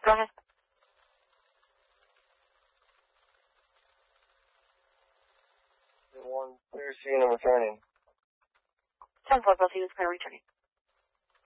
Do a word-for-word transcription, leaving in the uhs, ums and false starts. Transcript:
Go ahead. One, clear scene, I'm returning. ten four, Bill, he was clear returning.